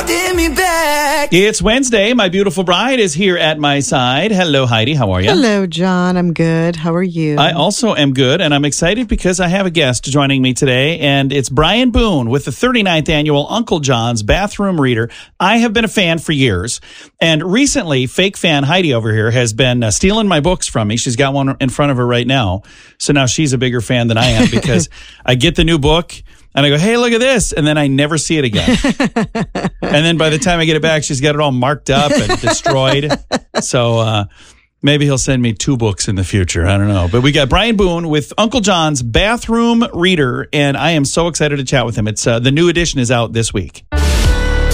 holding me back. It's Wednesday. My beautiful bride is here at my side. Hello, Heidi. How are you? Hello, John. I'm good. How are you? I also am good, and I'm excited because I have a guest joining me today, and it's Brian Boone with the 39th annual Uncle John's Bathroom Reader. I have been a fan for years, and recently, fake fan Heidi over here has been stealing my books from me. She's got one in front of her right now, so now she's a bigger fan than I am because I get the new book, and I go, hey, look at this, and then I never see it again. And then by the time I get it back, she's got it all marked up and destroyed. So maybe he'll send me 2 books in the future. I don't know. But we got Brian Boone with Uncle John's Bathroom Reader, and I am so excited to chat with him. It's the new edition is out this week.